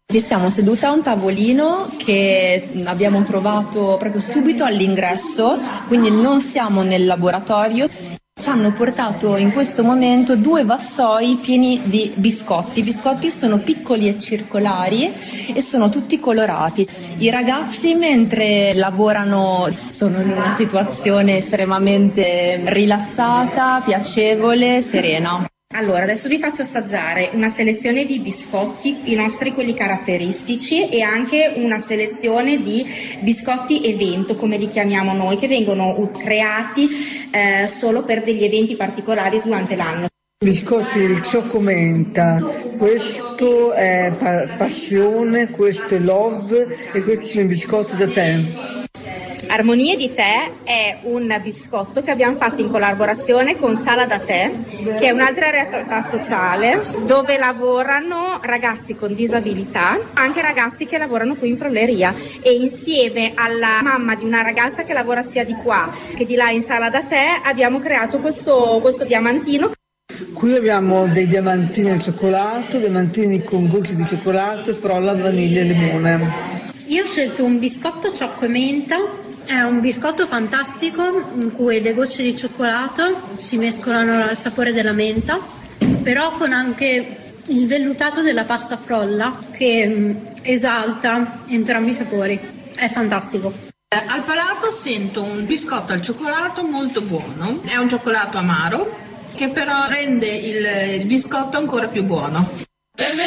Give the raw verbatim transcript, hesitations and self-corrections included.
Ci siamo sedute a un tavolino che abbiamo trovato proprio subito all'ingresso, quindi non siamo nel laboratorio. Ci hanno portato in questo momento due vassoi pieni di biscotti. I biscotti sono piccoli e circolari e sono tutti colorati. I ragazzi, mentre lavorano, sono in una situazione estremamente rilassata, piacevole, serena. Allora, adesso vi faccio assaggiare una selezione di biscotti, i nostri quelli caratteristici, e anche una selezione di biscotti evento, come li chiamiamo noi, che vengono creati eh, solo per degli eventi particolari durante l'anno. Biscotti di ciocomenta, questo è pa- passione, questo è love e questi sono i biscotti da tè. Armonie di tè è un biscotto che abbiamo fatto in collaborazione con Sala da Tè, che è un'altra realtà sociale dove lavorano ragazzi con disabilità, anche ragazzi che lavorano qui in Frolleria, e insieme alla mamma di una ragazza che lavora sia di qua che di là in Sala da Tè abbiamo creato questo, questo diamantino. Qui abbiamo dei diamantini al cioccolato, diamantini con gocce di cioccolato, frolla, vaniglia e limone. Io ho scelto un biscotto ciocco e menta. È un biscotto fantastico in cui le gocce di cioccolato si mescolano al sapore della menta, però con anche il vellutato della pasta frolla che mh, esalta entrambi i sapori. È fantastico. Al palato sento un biscotto al cioccolato molto buono, è un cioccolato amaro che però rende il, il biscotto ancora più buono.